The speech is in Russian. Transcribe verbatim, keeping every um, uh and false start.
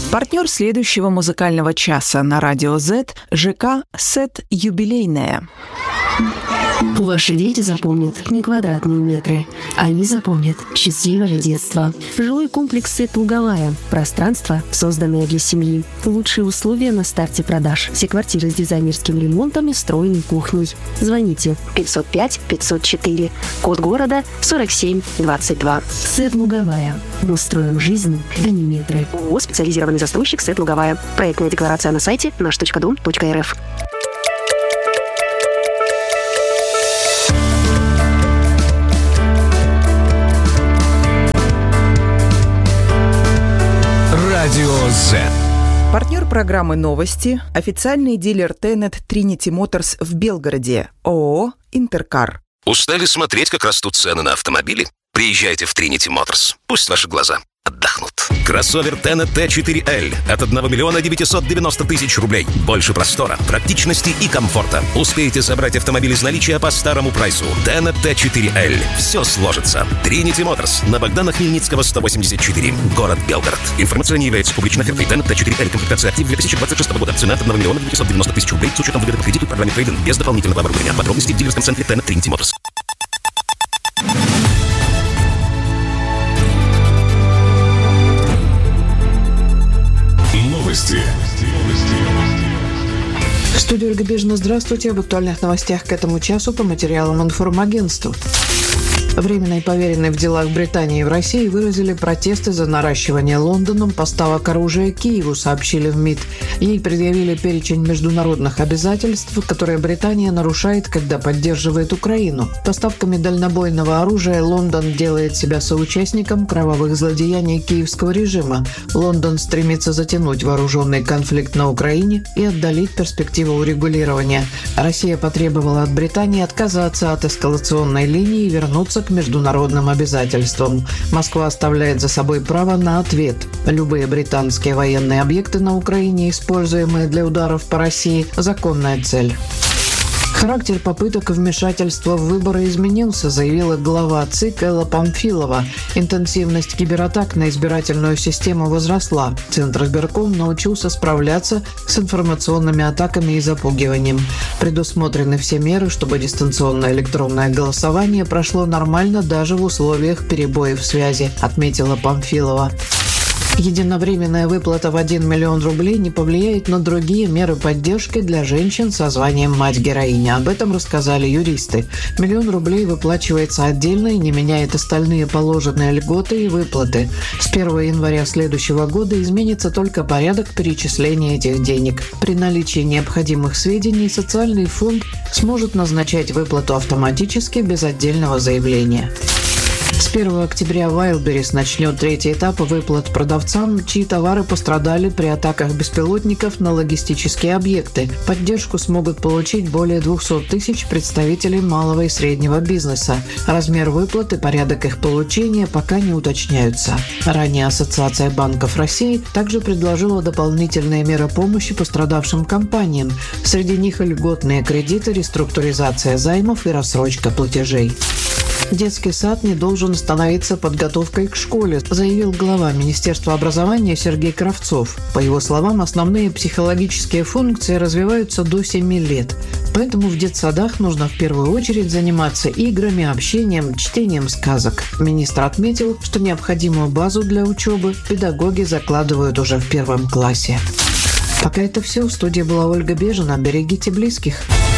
Партнер следующего музыкального часа на Радио Z – ЖК «Сет Юбилейная». Ваши дети запомнят не квадратные метры, они запомнят счастливое детство. Жилой комплекс «Сет Луговая». Пространство, созданное для семьи. Лучшие условия на старте продаж. Все квартиры с дизайнерским ремонтом и встроенной кухней. Звоните пятьсот пять пятьсот четыре. Код города сорок семь двадцать два. «Сет Луговая». Мы строим жизнь, а не метры. ООО «Специализированный застройщик «Сет Луговая». Проектная декларация на сайте наш точка дом точка эр эф. Радио Z. Партнер программы «Новости» – официальный дилер Тенет Trinity Motors в Белгороде, ООО «Интеркар». Устали смотреть, как растут цены на автомобили? Приезжайте в Trinity Motors. Пусть ваши глаза отдохнут. Кроссовер Тенет Т четыре Л от одного миллиона девятьсот девяносто тысяч рублей. Больше простора, практичности и комфорта. Успеете собрать автомобиль из наличия по старому прайсу. Тенет Т четыре Л. Все сложится. Trinity Motors. На Богдана Хмельницкого, сто восемьдесят четыре. Город Белгород. Информация не является публичной офертой. Тенет Т четыре Л. Комплектация актив две тысячи двадцать шестого года. Цена от одного миллиона девятьсот девяносто тысяч рублей с учетом выгоды по кредиту и программе трейд-ин. Без дополнительного оборудования. Подробности в дилерском центре Тенет Trinity Motors. Новости. В студии Ольга Бежина. Здравствуйте. Об актуальных новостях к этому часу по материалам информагентства. Временные поверенные в делах Британии и в России выразили протесты за наращивание Лондоном поставок оружия Киеву, сообщили в МИД. Ей предъявили перечень международных обязательств, которые Британия нарушает, когда поддерживает Украину. Поставками дальнобойного оружия Лондон делает себя соучастником кровавых злодеяний киевского режима. Лондон стремится затянуть вооруженный конфликт на Украине и отдалить перспективу урегулирования. Россия потребовала от Британии отказаться от эскалационной линии и вернуться к международным обязательствам. Москва оставляет за собой право на ответ. Любые британские военные объекты на Украине, используемые для ударов по России, законная цель. Характер попыток вмешательства в выборы изменился, заявила глава ЦИК Элла Памфилова. Интенсивность кибератак на избирательную систему возросла. Центр избирком научился справляться с информационными атаками и запугиванием. Предусмотрены все меры, чтобы дистанционное электронное голосование прошло нормально даже в условиях перебоев связи, отметила Памфилова. Единовременная выплата в один миллион рублей не повлияет на другие меры поддержки для женщин со званием «Мать-героиня». Об этом рассказали юристы. Миллион рублей выплачивается отдельно и не меняет остальные положенные льготы и выплаты. С первого января следующего года изменится только порядок перечисления этих денег. При наличии необходимых сведений социальный фонд сможет назначать выплату автоматически без отдельного заявления. С первого октября Wildberries начнет третий этап выплат продавцам, чьи товары пострадали при атаках беспилотников на логистические объекты. Поддержку смогут получить более двести тысяч представителей малого и среднего бизнеса. Размер выплат и порядок их получения пока не уточняются. Ранее Ассоциация банков России также предложила дополнительные меры помощи пострадавшим компаниям. Среди них льготные кредиты, реструктуризация займов и рассрочка платежей. Детский сад не должен становиться подготовкой к школе, заявил глава Министерства образования Сергей Кравцов. По его словам, основные психологические функции развиваются до семи лет. Поэтому в детсадах нужно в первую очередь заниматься играми, общением, чтением сказок. Министр отметил, что необходимую базу для учебы педагоги закладывают уже в первом классе. Пока это все. В студии была Ольга Бежина. Берегите близких.